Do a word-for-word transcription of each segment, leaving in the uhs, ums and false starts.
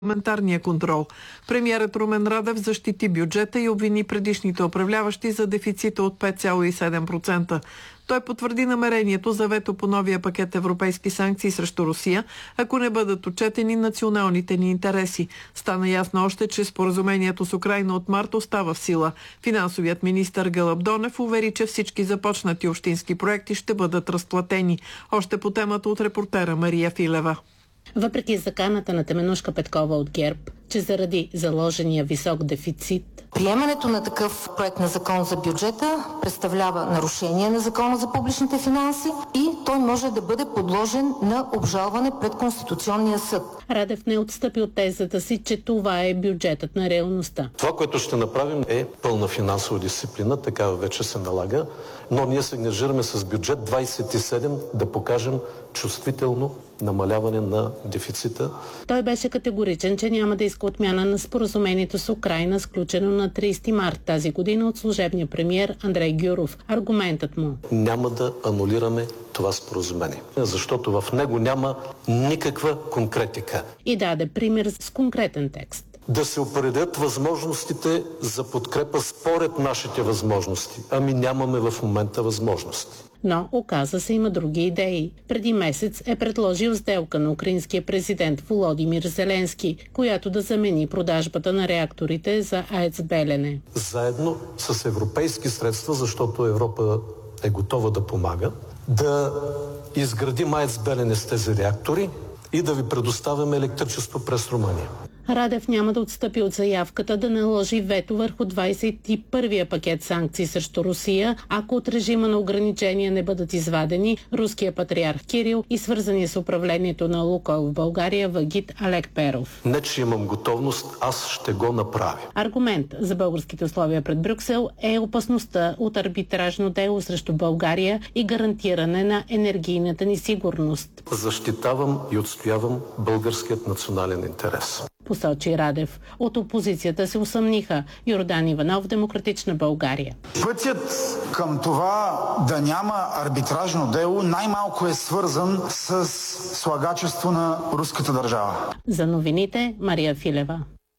парламентарния контрол. Премиерът Румен Радев защити бюджета и обвини предишните управляващи за дефицита от пет цяло и седем процента. Той потвърди намерението за вето по новия пакет европейски санкции срещу Русия, ако не бъдат отчетени националните ни интереси. Стана ясно още, че споразумението с Украйна от март остава в сила. Финансовият министър Гълъб Донев увери, че всички започнати общински проекти ще бъдат разплатени. Още по темата от репортера Мария Филева. Въпреки заканата на Теменужка Петкова от ГЕРБ, че заради заложения висок дефицит, приемането на такъв проект на закон за бюджета представлява нарушение на закона за публичните финанси и той може да бъде подложен на обжалване пред Конституционния съд. Радев не отстъпи от тезата си, че това е бюджетът на реалността. Това, което ще направим, е пълна финансова дисциплина, такава вече се налага, но ние се ангажираме с бюджет двадесет и седем да покажем чувствително намаляване на дефицита. Той беше категоричен, че няма да иска отмяна на споразумението с Украйна, сключено на тридесети март тази година от служебния премиер Андрей Гюров. Аргументът му: няма да анулираме това споразумение, защото в него няма никаква конкретика. И даде пример с конкретен текст. Да се определят възможностите за подкрепа според нашите възможности. Ами нямаме в момента възможности. Но, оказа се, има други идеи. Преди месец е предложил сделка на украинския президент Володимир Зеленски, която да замени продажбата на реакторите за АЕЦ Белене. Заедно с европейски средства, защото Европа е готова да помага, да изградим АЕЦ Белене с тези реактори и да ви предоставяме електричество през Румъния. Радев няма да отстъпи от заявката да наложи вето върху двадесет и първия пакет санкции срещу Русия, ако от режима на ограничения не бъдат извадени руския патриарх Кирил и свързани с управлението на Лукойл в България Вагит Олег Перов. Не, че имам готовност, аз ще го направя. Аргумент за българските условия пред Брюксел е опасността от арбитражно дело срещу България и гарантиране на енергийната ни сигурност. Защитавам и отстоявам българският национален интерес, посочи Радев. От опозицията се усъмниха. Йордан Иванов, Демократична България. Пътят към това да няма арбитражно дело най-малко е свързан с слагачество на руската държава. За новините Мария Филева.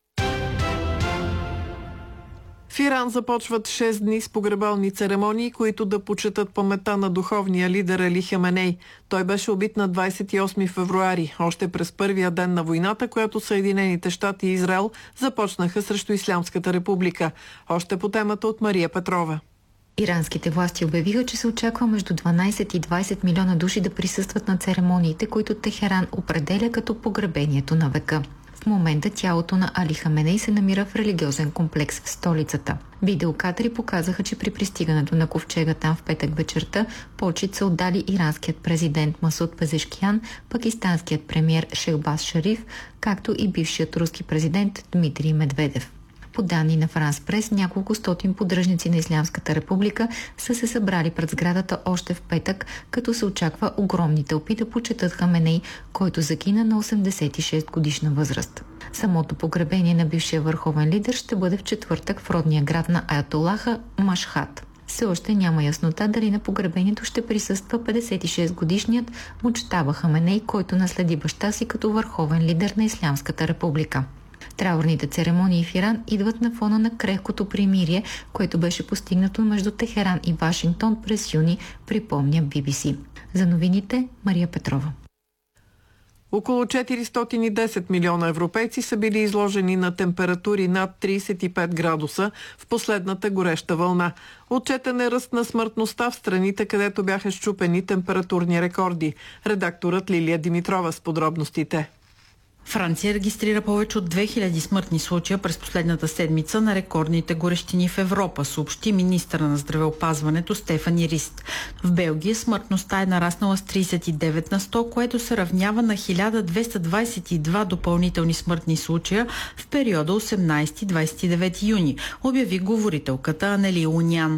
В Иран започват шест дни с погребални церемонии, които да почетат паметта на духовния лидер Али Хаменей. Той беше убит на двадесет и осми февруари, още през първия ден на войната, която Съединените щати и Израел започнаха срещу Ислямската република. Още по темата от Мария Петрова. Иранските власти обявиха, че се очаква между дванадесет и двадесет милиона души да присъстват на церемониите, които Техеран определя като погребението на века. В момента тялото на Али Хаменей се намира в религиозен комплекс в столицата. Видеокадри показаха, че при пристигането на ковчега там в петък вечерта почит са отдали иранският президент Масуд Пезешкиян, пакистанският премиер Шехбаз Шариф, както и бившият руски президент Дмитрий Медведев. По данни на Франс Прес, няколко стотин поддръжници на Ислямската република са се събрали пред сградата още в петък, като се очаква огромни тълпи да почетат Хаменей, който загина на осемдесет и шест годишна възраст. Самото погребение на бившия върховен лидер ще бъде в четвъртък в родния град на Аятолаха Машхад. Все още няма яснота дали на погребението ще присъства петдесет и шест годишният Муджтаба Хаменей, който наследи баща си като върховен лидер на Ислямската република. Траурните церемонии в Иран идват на фона на крехкото примирие, което беше постигнато между Техеран и Вашингтон през юни, припомня Би Би Си. За новините Мария Петрова. Около четиристотин и десет милиона европейци са били изложени на температури над тридесет и пет градуса в последната гореща вълна. Отчетен е ръст на смъртността в страните, където бяха счупени температурни рекорди. Редакторът Лилия Димитрова с подробностите. Франция регистрира повече от две хиляди смъртни случая през последната седмица на рекордните горещини в Европа, съобщи министъра на здравеопазването Стефани Рист. В Белгия смъртността е нараснала с тридесет и девет на сто, което се равнява на хиляда двеста двадесет и два допълнителни смъртни случая в периода осемнадесети – двадесет и девети юни, обяви говорителката Анели Унян.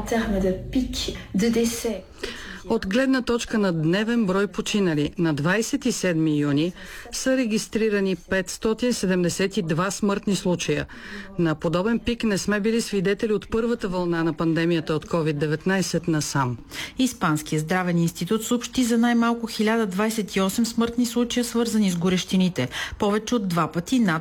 От гледна точка на дневен брой починали, на двадесет и седми юни са регистрирани петстотин седемдесет и два смъртни случая. На подобен пик не сме били свидетели от първата вълна на пандемията от ковид деветнадесет насам. Испанският здравен институт съобщи за най-малко хиляда двадесет и осем смъртни случая, свързани с горещините. Повече от два пъти над